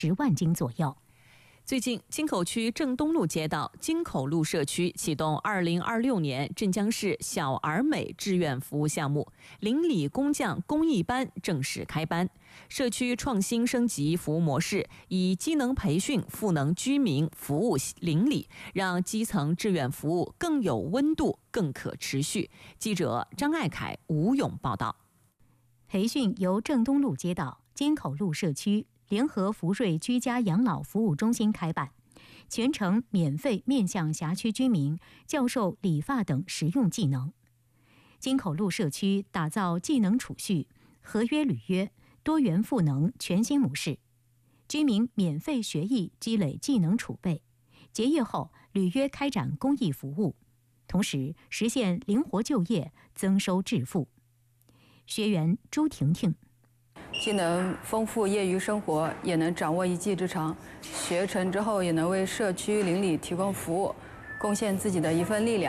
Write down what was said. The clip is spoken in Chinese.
10万斤左右。 最近，京口区正东路街道京口路社区启动2026年镇江市小而美志愿服务项目，邻里工匠工艺班正式开班。社区创新升级服务模式，以机能培训赋能居民服务邻里，让基层志愿服务更有温度、更可持续。记者张爱凯、吴勇报道。 培训由正东路街道京口路社区联合福瑞居家养老服务中心开办，全程免费面向辖区居民教授理发等实用技能。京口路社区打造技能储蓄、合约履约、多元赋能全新模式，居民免费学艺积累技能储备，结业后履约开展公益服务，同时实现灵活就业、增收致富。学员朱婷婷。 既能丰富业余生活，也能掌握一技之长。学成之后，也能为社区邻里提供服务，贡献自己的一份力量。